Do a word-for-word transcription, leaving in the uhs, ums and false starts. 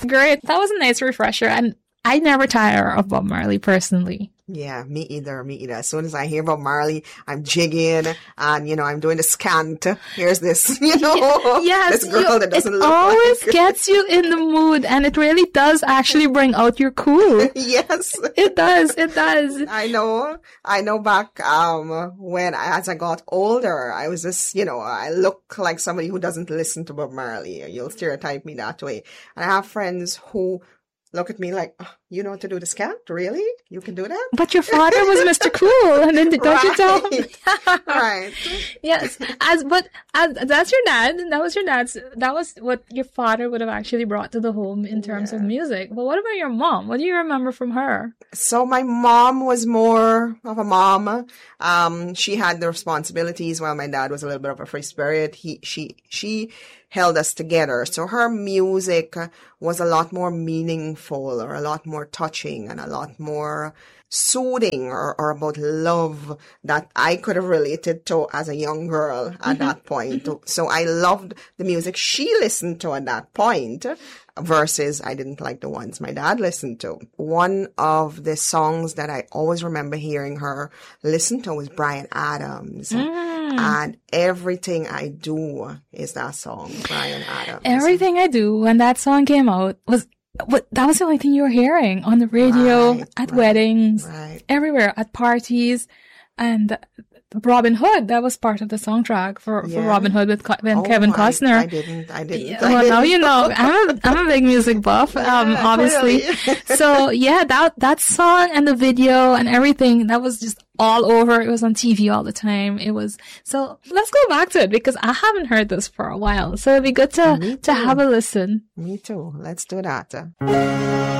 Great. That was a nice refresher. And I never tire of Bob Marley personally. Yeah, me either, me either. As soon as I hear Bob Marley, I'm jigging and, you know, I'm doing the scant. Here's this, you know, yes, this girl you, that doesn't it look always like... gets you in the mood, and it really does actually bring out your cool. Yes. It does, it does. I know, I know back, um, when, I, as I got older, I was just, you know, I look like somebody who doesn't listen to Bob Marley. You'll stereotype me that way. And I have friends who look at me like, oh, you know how to do the scat? Really? You can do that? But your father was Mister Cool, and then don't right. you tell him? Right. Yes. As but as that's your dad. That was your dad's. That was what your father would have actually brought to the home in terms yeah. of music. But what about your mom? What do you remember from her? So my mom was more of a mom. Um, she had the responsibilities while my dad was a little bit of a free spirit. He, she, she held us together. So her music was a lot more meaningful, or a lot more touching, and a lot more soothing, or, or about love that I could have related to as a young girl at mm-hmm. that point. Mm-hmm. So I loved the music she listened to at that point versus I didn't like the ones my dad listened to. One of the songs that I always remember hearing her listen to was Bryan Adams. Mm. And Everything I Do is that song, Bryan Adams. Everything I Do, when that song came out, was But that was the only thing you were hearing on the radio, right, at right, weddings, right. everywhere, at parties. And Robin Hood, that was part of the soundtrack for, yeah. for Robin Hood with Co- oh, Kevin Costner. I, I didn't, I didn't. Yeah, I well, didn't now you know. I'm a, I'm a big music buff, um, yeah, obviously. So yeah, that, that song and the video and everything, that was just all over. It was on T V all the time. It was, so let's go back to it because I haven't heard this for a while. So it'd be good to, to have a listen. Me too. Let's do that.